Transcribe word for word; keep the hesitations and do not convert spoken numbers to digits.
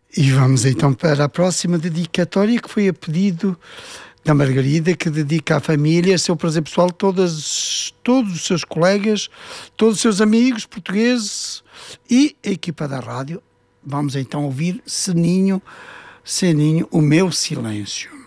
E vamos então para a próxima dedicatória, que foi a pedido da Margarida, que dedica à família, seu prazer pessoal, todas, todos os seus colegas, todos os seus amigos portugueses e a equipa da rádio. Vamos então ouvir Seninho, Seninho, o meu silêncio.